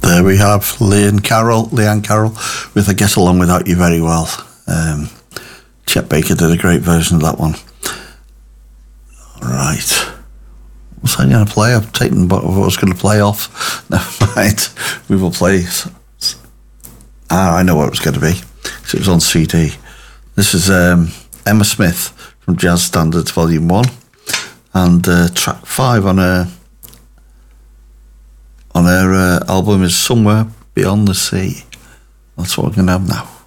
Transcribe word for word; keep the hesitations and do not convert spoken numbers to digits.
There we have Leanne Carroll, Leanne Carroll with I Get Along Without You Very Well. Um, Chet Baker did a great version of that one. Right. What's I going to play? I've taken what I was going to play off. Never mind. We will play. Ah, I know what it was going to be. So it was on C D. This is um, Emma Smith from Jazz Standards Volume one. And uh, track five on her, on her uh, album is Somewhere Beyond the Sea. That's what we're going to have now.